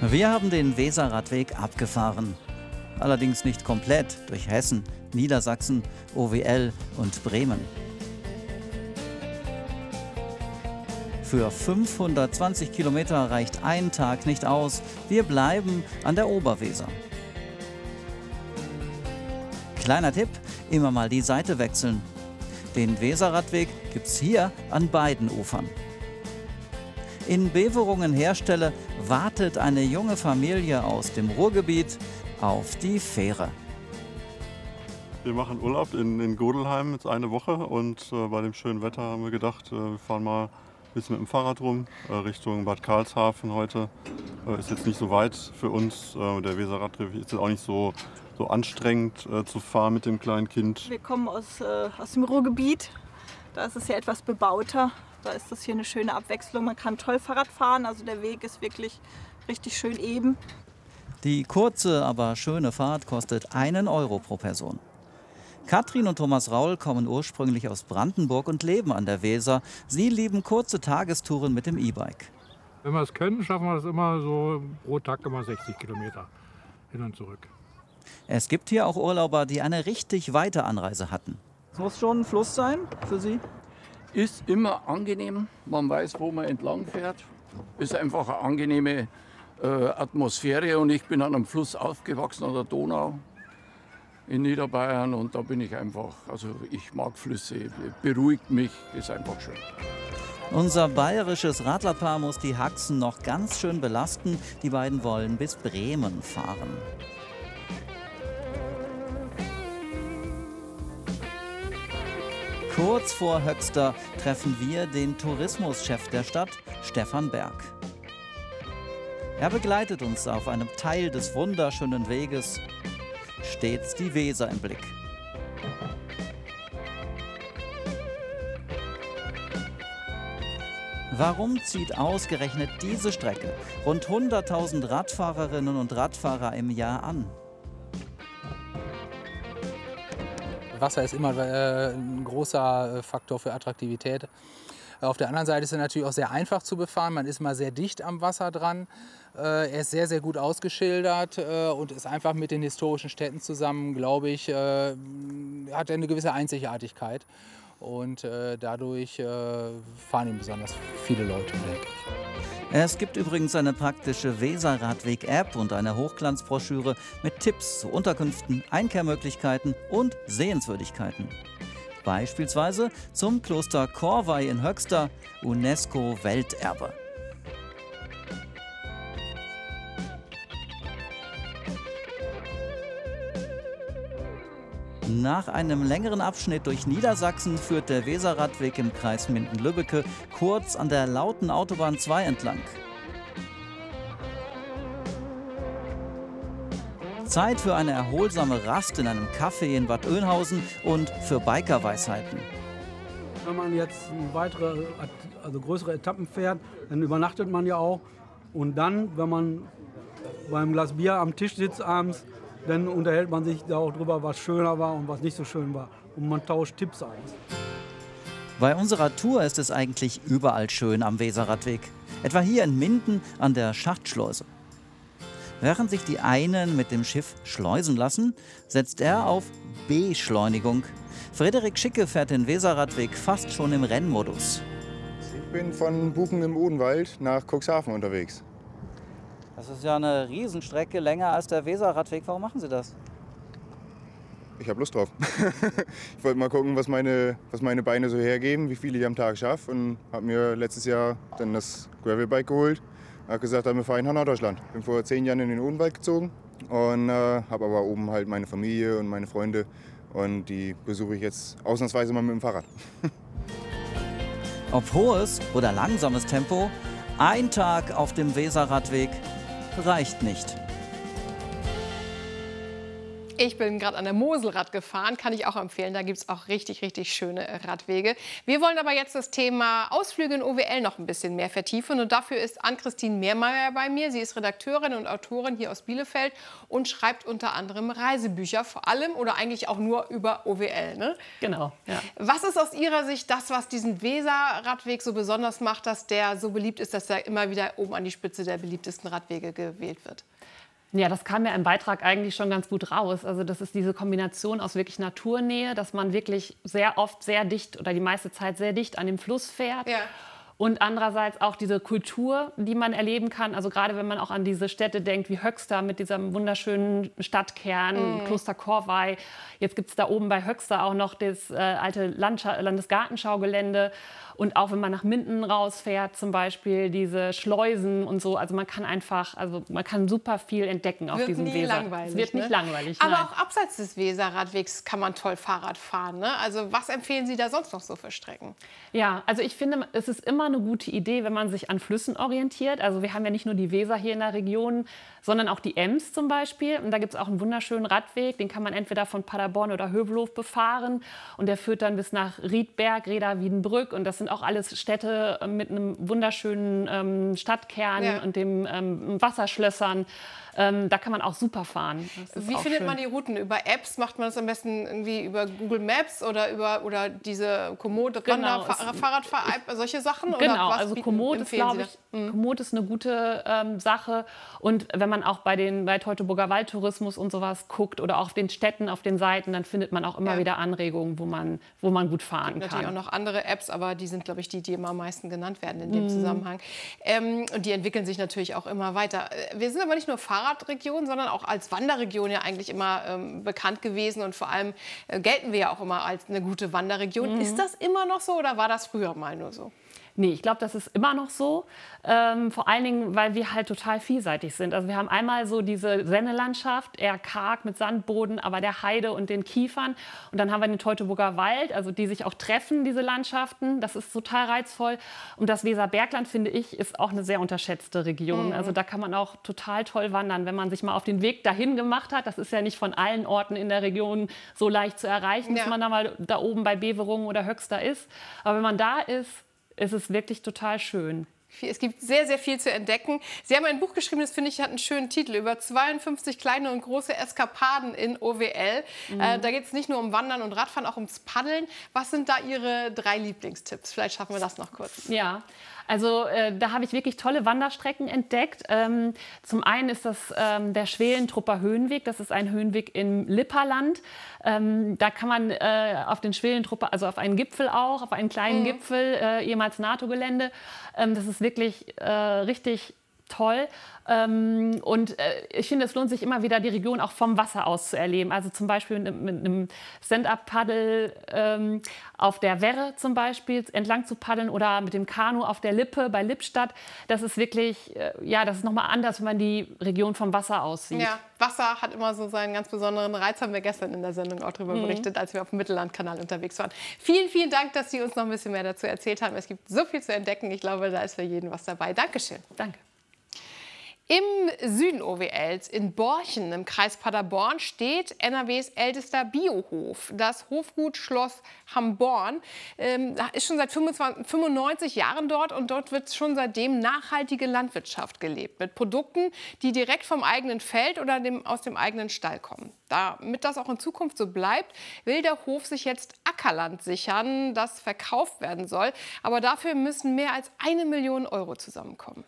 Wir haben den Weserradweg abgefahren. Allerdings nicht komplett durch Hessen, Niedersachsen, OWL und Bremen. Für 520 Kilometer reicht ein Tag nicht aus. Wir bleiben an der Oberweser. Kleiner Tipp, immer mal die Seite wechseln. Den Weserradweg gibt's hier an beiden Ufern. In Beverungen-Herstelle wartet eine junge Familie aus dem Ruhrgebiet auf die Fähre. Wir machen Urlaub in Godelheim jetzt eine Woche und bei dem schönen Wetter haben wir gedacht, wir fahren mal ein bisschen mit dem Fahrrad rum, Richtung Bad Karlshafen heute. Ist jetzt nicht so weit für uns. Der Weserradweg ist jetzt auch nicht so anstrengend zu fahren mit dem kleinen Kind. Wir kommen aus dem Ruhrgebiet. Da ist es ja etwas bebauter. Da ist das hier eine schöne Abwechslung. Man kann toll Fahrrad fahren. Also der Weg ist wirklich richtig schön eben. Die kurze, aber schöne Fahrt kostet 1 Euro pro Person. Katrin und Thomas Raul kommen ursprünglich aus Brandenburg und leben an der Weser. Sie lieben kurze Tagestouren mit dem E-Bike. Wenn wir es können, schaffen wir es immer so pro Tag immer 60 Kilometer hin und zurück. Es gibt hier auch Urlauber, die eine richtig weite Anreise hatten. Es muss schon ein Fluss sein für Sie? Ist immer angenehm, man weiß, wo man entlang fährt. Ist einfach eine angenehme Atmosphäre und ich bin an einem Fluss aufgewachsen, an der Donau in Niederbayern und da bin ich einfach, also ich mag Flüsse, beruhigt mich, ist einfach schön. Unser bayerisches Radlerpaar muss die Haxen noch ganz schön belasten. Die beiden wollen bis Bremen fahren. Kurz vor Höxter treffen wir den Tourismuschef der Stadt, Stefan Berg. Er begleitet uns auf einem Teil des wunderschönen Weges, stets die Weser im Blick. Warum zieht ausgerechnet diese Strecke rund 100.000 Radfahrerinnen und Radfahrer im Jahr an? Wasser ist immer ein großer Faktor für Attraktivität. Auf der anderen Seite ist er natürlich auch sehr einfach zu befahren. Man ist mal sehr dicht am Wasser dran. Er ist sehr, sehr gut ausgeschildert und ist einfach mit den historischen Städten zusammen, glaube ich, hat er eine gewisse Einzigartigkeit. Und dadurch fahren ihn besonders viele Leute, denke ich. Es gibt übrigens eine praktische Weserradweg-App und eine Hochglanzbroschüre mit Tipps zu Unterkünften, Einkehrmöglichkeiten und Sehenswürdigkeiten. Beispielsweise zum Kloster Corvey in Höxter, UNESCO-Welterbe. Nach einem längeren Abschnitt durch Niedersachsen führt der Weserradweg im Kreis Minden-Lübbecke kurz an der lauten Autobahn 2 entlang. Zeit für eine erholsame Rast in einem Café in Bad Oeynhausen und für Bikerweisheiten. Wenn man jetzt weitere, also größere Etappen fährt, dann übernachtet man ja auch. Und dann, wenn man beim Glas Bier am Tisch sitzt abends, dann unterhält man sich da auch drüber, was schöner war und was nicht so schön war. Und man tauscht Tipps aus. Bei unserer Tour ist es eigentlich überall schön am Weserradweg. Etwa hier in Minden an der Schachtschleuse. Während sich die einen mit dem Schiff schleusen lassen, setzt er auf Beschleunigung. Frederik Schicke fährt den Weserradweg fast schon im Rennmodus. Ich bin von Buchen im Odenwald nach Cuxhaven unterwegs. Das ist ja eine Riesenstrecke, länger als der Weserradweg. Warum machen Sie das? Ich habe Lust drauf. Ich wollte mal gucken, was meine Beine so hergeben, wie viel ich am Tag schaffe. Und habe mir letztes Jahr dann das Gravelbike geholt. Habe gesagt, wir fahren nach Norddeutschland. Bin vor 10 Jahren in den Odenwald gezogen und habe aber oben halt meine Familie und meine Freunde. Und die besuche ich jetzt ausnahmsweise mal mit dem Fahrrad. Ob hohes oder langsames Tempo, ein Tag auf dem Weserradweg reicht nicht. Ich bin gerade an der Moselrad gefahren, kann ich auch empfehlen. Da gibt es auch richtig, richtig schöne Radwege. Wir wollen aber jetzt das Thema Ausflüge in OWL noch ein bisschen mehr vertiefen. Und dafür ist Ann-Christine Mehrmeier bei mir. Sie ist Redakteurin und Autorin hier aus Bielefeld und schreibt unter anderem Reisebücher, vor allem oder eigentlich auch nur über OWL. Ne? Genau. Ja. Was ist aus Ihrer Sicht das, was diesen Weser-Radweg so besonders macht, dass der so beliebt ist, dass er immer wieder oben an die Spitze der beliebtesten Radwege gewählt wird? Ja, das kam ja im Beitrag eigentlich schon ganz gut raus. Also das ist diese Kombination aus wirklich Naturnähe, dass man wirklich sehr oft sehr dicht oder die meiste Zeit sehr dicht an dem Fluss fährt. Ja. Und andererseits auch diese Kultur, die man erleben kann. Also gerade wenn man auch an diese Städte denkt wie Höxter mit diesem wunderschönen Stadtkern, Kloster Corvey. Jetzt gibt es da oben bei Höxter auch noch das alte Landesgartenschaugelände. Und auch wenn man nach Minden rausfährt, zum Beispiel diese Schleusen und so. Also man kann einfach, also man kann super viel entdecken auf diesem Weser. Langweilig, es wird nicht langweilig. Aber nein. auch abseits des Weser-Radwegs kann man toll Fahrrad fahren. Ne? Also was empfehlen Sie da sonst noch so für Strecken? Ja, also ich finde, es ist immer eine gute Idee, wenn man sich an Flüssen orientiert. Also wir haben ja nicht nur die Weser hier in der Region, sondern auch die Ems zum Beispiel. Und da gibt es auch einen wunderschönen Radweg, den kann man entweder von Paderborn oder Hövelhof befahren. Und der führt dann bis nach Riedberg, Reda, Wiedenbrück. Und das sind auch alles Städte mit einem wunderschönen Stadtkern und dem Wasserschlössern. Da kann man auch super fahren. Wie findet man die Routen? Über Apps? Macht man das am besten irgendwie über Google Maps oder diese Komoot, Genau, Fahrradfahr-App, solche Sachen? Genau, oder was also Komoot ist, glaube ich, Komoot ist eine gute Sache. Und wenn man auch bei Teutoburger Waldtourismus und sowas guckt oder auch auf den Städten, auf den Seiten, dann findet man auch immer wieder Anregungen, wo man gut fahren kann. Natürlich auch noch andere Apps, aber die sind, glaube ich, die immer am meisten genannt werden in dem Zusammenhang. Und die entwickeln sich natürlich auch immer weiter. Wir sind aber nicht nur Fahrradregion, sondern auch als Wanderregion ja eigentlich immer bekannt gewesen. Und vor allem gelten wir ja auch immer als eine gute Wanderregion. Ist das immer noch so oder war das früher mal nur so? Nee, ich glaube, das ist immer noch so. Vor allen Dingen, weil wir halt total vielseitig sind. Also wir haben einmal so diese Sennelandschaft, eher karg mit Sandboden, aber der Heide und den Kiefern. Und dann haben wir den Teutoburger Wald, also die sich auch treffen, diese Landschaften. Das ist total reizvoll. Und das Weserbergland, finde ich, ist auch eine sehr unterschätzte Region. Also da kann man auch total toll wandern, wenn man sich mal auf den Weg dahin gemacht hat. Das ist ja nicht von allen Orten in der Region so leicht zu erreichen, dass man da mal da oben bei Beverungen oder Höxter ist. Aber wenn man da ist, ist es wirklich total schön. Es gibt sehr, sehr viel zu entdecken. Sie haben ein Buch geschrieben, das finde ich hat einen schönen Titel, über 52 kleine und große Eskapaden in OWL. Da geht es nicht nur um Wandern und Radfahren, auch ums Paddeln. Was sind da Ihre 3 Lieblingstipps? Vielleicht schaffen wir das noch kurz. Ja, also da habe ich wirklich tolle Wanderstrecken entdeckt. Zum einen ist das der Schwelentrupper Höhenweg. Das ist ein Höhenweg im Lipperland. Da kann man auf den Schwelentrupper, also auf einen Gipfel auch, auf einen kleinen Gipfel, ehemals NATO-Gelände. Das ist wirklich richtig toll. Und ich finde, es lohnt sich immer wieder, die Region auch vom Wasser aus zu erleben. Also zum Beispiel mit einem Stand-up-Paddel auf der Werre zum Beispiel entlang zu paddeln oder mit dem Kanu auf der Lippe bei Lippstadt. Das ist wirklich, das ist nochmal anders, wenn man die Region vom Wasser aus sieht. Ja, Wasser hat immer so seinen ganz besonderen Reiz, haben wir gestern in der Sendung auch darüber berichtet, als wir auf dem Mittellandkanal unterwegs waren. Vielen, vielen Dank, dass Sie uns noch ein bisschen mehr dazu erzählt haben. Es gibt so viel zu entdecken. Ich glaube, da ist für jeden was dabei. Dankeschön. Danke. Im Süden OWLs, in Borchen im Kreis Paderborn, steht NRWs ältester Biohof, das Hofgut Schloss Hamborn. Ist schon seit 95 Jahren dort und dort wird schon seitdem nachhaltige Landwirtschaft gelebt. Mit Produkten, die direkt vom eigenen Feld oder aus dem eigenen Stall kommen. Damit das auch in Zukunft so bleibt, will der Hof sich jetzt Ackerland sichern, das verkauft werden soll. Aber dafür müssen mehr als 1 Million Euro zusammenkommen.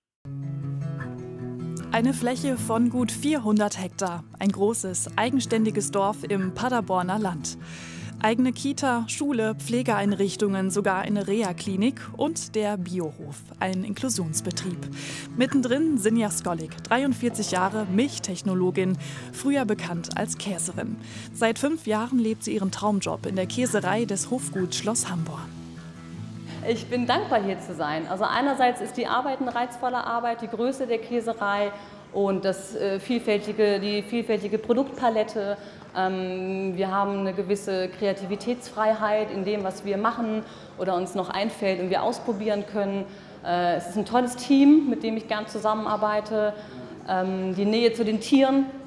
Eine Fläche von gut 400 Hektar. Ein großes, eigenständiges Dorf im Paderborner Land. Eigene Kita, Schule, Pflegeeinrichtungen, sogar eine Reha-Klinik und der Biohof, ein Inklusionsbetrieb. Mittendrin Sinja Skolik, 43 Jahre, Milchtechnologin, früher bekannt als Käserin. Seit 5 Jahren lebt sie ihren Traumjob in der Käserei des Hofguts Schloss Hamborn. Ich bin dankbar, hier zu sein. Also einerseits ist die Arbeit eine reizvolle Arbeit, die Größe der Käserei und die vielfältige Produktpalette. Wir haben eine gewisse Kreativitätsfreiheit in dem, was wir machen oder uns noch einfällt und wir ausprobieren können. Es ist ein tolles Team, mit dem ich gern zusammenarbeite. Die Nähe zu den Tieren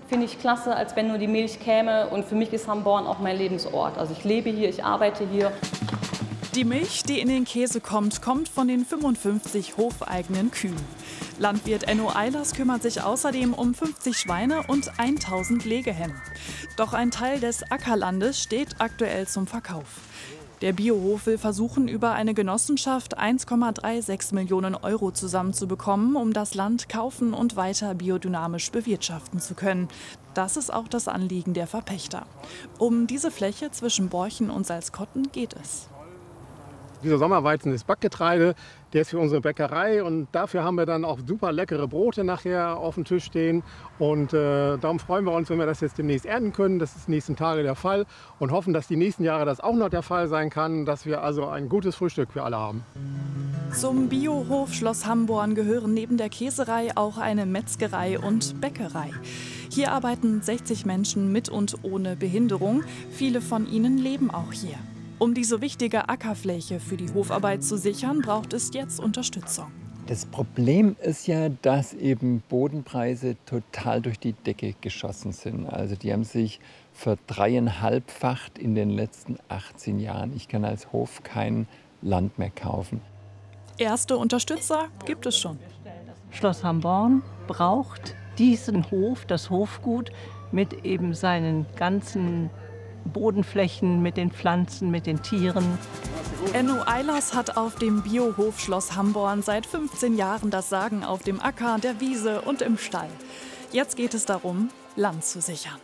finde ich klasse, als wenn nur die Milch käme. Und für mich ist Hamborn auch mein Lebensort. Also ich lebe hier, ich arbeite hier. Die Milch, die in den Käse kommt, kommt von den 55 hofeigenen Kühen. Landwirt Enno Eilers kümmert sich außerdem um 50 Schweine und 1000 Legehennen. Doch ein Teil des Ackerlandes steht aktuell zum Verkauf. Der Biohof will versuchen, über eine Genossenschaft 1,36 Millionen € zusammenzubekommen, um das Land kaufen und weiter biodynamisch bewirtschaften zu können. Das ist auch das Anliegen der Verpächter. Um diese Fläche zwischen Borchen und Salzkotten geht es. Dieser Sommerweizen ist Backgetreide, der ist für unsere Bäckerei und dafür haben wir dann auch super leckere Brote nachher auf dem Tisch stehen. Und darum freuen wir uns, wenn wir das jetzt demnächst ernten können. Das ist die nächsten Tage der Fall und hoffen, dass die nächsten Jahre das auch noch der Fall sein kann, dass wir also ein gutes Frühstück für alle haben. Zum Biohof Schloss Hamborn gehören neben der Käserei auch eine Metzgerei und Bäckerei. Hier arbeiten 60 Menschen mit und ohne Behinderung. Viele von ihnen leben auch hier. Um diese wichtige Ackerfläche für die Hofarbeit zu sichern, braucht es jetzt Unterstützung. Das Problem ist ja, dass eben Bodenpreise total durch die Decke geschossen sind. Also die haben sich verdreieinhalbfacht in den letzten 18 Jahren. Ich kann als Hof kein Land mehr kaufen. Erste Unterstützer gibt es schon. Schloss Hamborn braucht diesen Hof, das Hofgut, mit eben seinen ganzen Bodenflächen, mit den Pflanzen, mit den Tieren. Enno Eilers hat auf dem Biohof Schloss Hamborn seit 15 Jahren das Sagen auf dem Acker, der Wiese und im Stall. Jetzt geht es darum, Land zu sichern.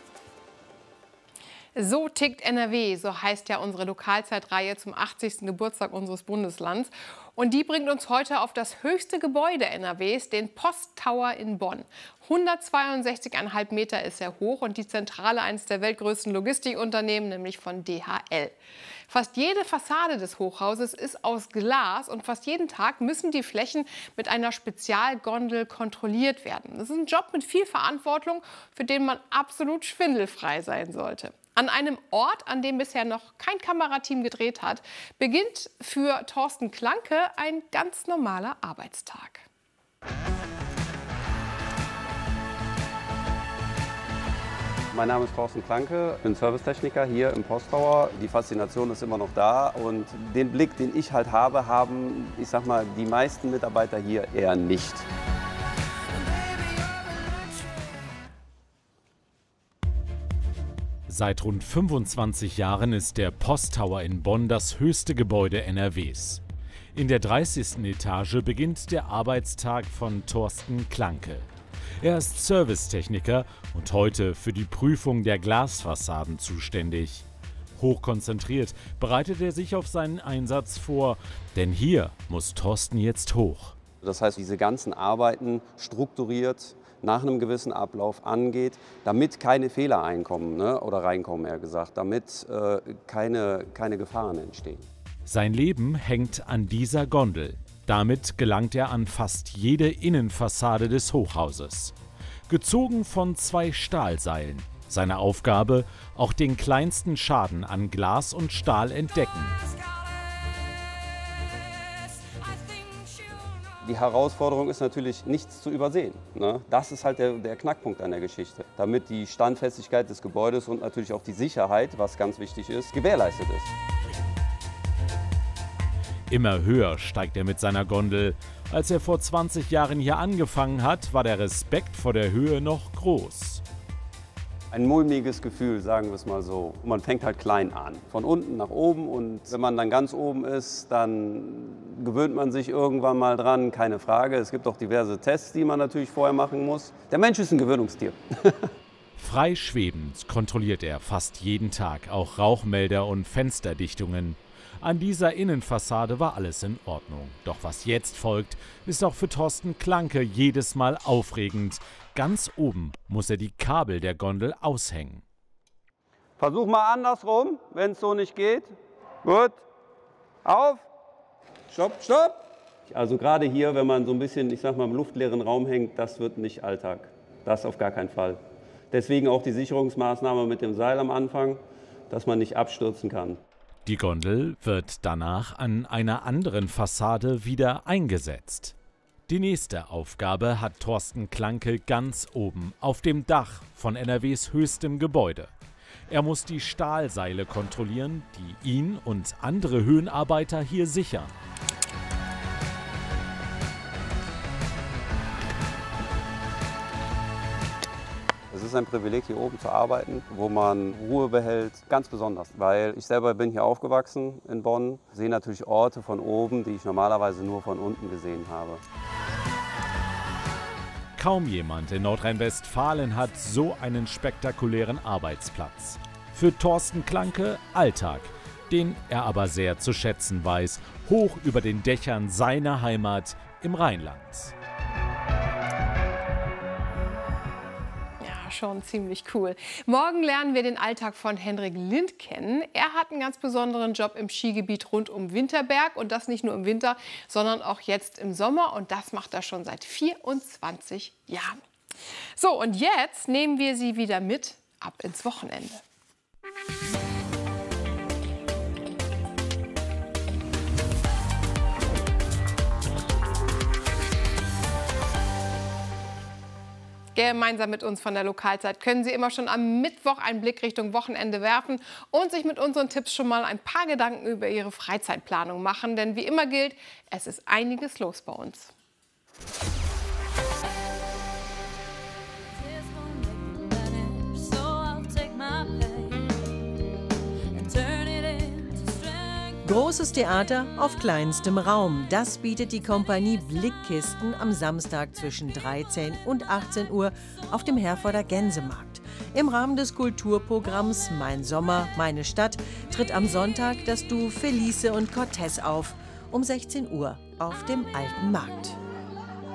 So tickt NRW, so heißt ja unsere Lokalzeitreihe zum 80. Geburtstag unseres Bundeslands. Und die bringt uns heute auf das höchste Gebäude NRWs, den Posttower in Bonn. 162,5 Meter ist er hoch und die Zentrale eines der weltgrößten Logistikunternehmen, nämlich von DHL. Fast jede Fassade des Hochhauses ist aus Glas und fast jeden Tag müssen die Flächen mit einer Spezialgondel kontrolliert werden. Das ist ein Job mit viel Verantwortung, für den man absolut schwindelfrei sein sollte. An einem Ort, an dem bisher noch kein Kamerateam gedreht hat, beginnt für Thorsten Klanke ein ganz normaler Arbeitstag. Mein Name ist Thorsten Klanke, ich bin Servicetechniker hier im Posttower. Die Faszination ist immer noch da und den Blick, den ich halt habe, haben, ich sag mal, die meisten Mitarbeiter hier eher nicht. Seit rund 25 Jahren ist der Posttower in Bonn das höchste Gebäude NRWs. In der 30. Etage beginnt der Arbeitstag von Thorsten Klanke. Er ist Servicetechniker und heute für die Prüfung der Glasfassaden zuständig. Hochkonzentriert bereitet er sich auf seinen Einsatz vor, denn hier muss Thorsten jetzt hoch. Das heißt, diese ganzen Arbeiten strukturiert nach einem gewissen Ablauf angeht, damit keine Fehler einkommen, oder reinkommen, eher gesagt, damit keine Gefahren entstehen. Sein Leben hängt an dieser Gondel. Damit gelangt er an fast jede Innenfassade des Hochhauses. Gezogen von 2 Stahlseilen. Seine Aufgabe, auch den kleinsten Schaden an Glas und Stahl entdecken. Die Herausforderung ist natürlich, nichts zu übersehen. Das ist halt der Knackpunkt an der Geschichte. Damit die Standfestigkeit des Gebäudes und natürlich auch die Sicherheit, was ganz wichtig ist, gewährleistet ist. Immer höher steigt er mit seiner Gondel. Als er vor 20 Jahren hier angefangen hat, war der Respekt vor der Höhe noch groß. Ein mulmiges Gefühl, sagen wir es mal so. Man fängt halt klein an, von unten nach oben, und wenn man dann ganz oben ist, dann gewöhnt man sich irgendwann mal dran, keine Frage. Es gibt auch diverse Tests, die man natürlich vorher machen muss. Der Mensch ist ein Gewöhnungstier. Frei schwebend kontrolliert er fast jeden Tag auch Rauchmelder und Fensterdichtungen. An dieser Innenfassade war alles in Ordnung. Doch was jetzt folgt, ist auch für Thorsten Klanke jedes Mal aufregend. Ganz oben muss er die Kabel der Gondel aushängen. Versuch mal andersrum, wenn es so nicht geht. Gut. Auf. Stopp, stopp. Also gerade hier, wenn man so ein bisschen, ich sag mal, im luftleeren Raum hängt, das wird nicht Alltag. Das auf gar keinen Fall. Deswegen auch die Sicherungsmaßnahme mit dem Seil am Anfang, dass man nicht abstürzen kann. Die Gondel wird danach an einer anderen Fassade wieder eingesetzt. Die nächste Aufgabe hat Thorsten Klanke ganz oben auf dem Dach von NRWs höchstem Gebäude. Er muss die Stahlseile kontrollieren, die ihn und andere Höhenarbeiter hier sichern. Es ist ein Privileg, hier oben zu arbeiten, wo man Ruhe behält, ganz besonders. Weil ich selber bin hier aufgewachsen in Bonn, sehe natürlich Orte von oben, die ich normalerweise nur von unten gesehen habe. Kaum jemand in Nordrhein-Westfalen hat so einen spektakulären Arbeitsplatz. Für Thorsten Klanke Alltag, den er aber sehr zu schätzen weiß, hoch über den Dächern seiner Heimat im Rheinland. Schon ziemlich cool. Morgen lernen wir den Alltag von Henrik Lind kennen. Er hat einen ganz besonderen Job im Skigebiet rund um Winterberg und das nicht nur im Winter, sondern auch jetzt im Sommer und das macht er schon seit 24 Jahren. So, und jetzt nehmen wir Sie wieder mit ab ins Wochenende. Gemeinsam mit uns von der Lokalzeit können Sie immer schon am Mittwoch einen Blick Richtung Wochenende werfen und sich mit unseren Tipps schon mal ein paar Gedanken über Ihre Freizeitplanung machen. Denn wie immer gilt, es ist einiges los bei uns. Großes Theater auf kleinstem Raum. Das bietet die Kompanie Blickkisten am Samstag zwischen 13 und 18 Uhr auf dem Herforder Gänsemarkt. Im Rahmen des Kulturprogramms Mein Sommer, meine Stadt tritt am Sonntag das Duo Felice und Cortez auf, um 16 Uhr auf dem Alten Markt.